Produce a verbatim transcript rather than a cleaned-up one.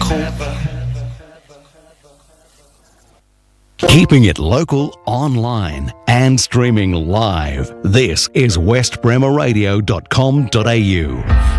local. Keeping it local, online and streaming live. This is west bremer radio dot com dot a u.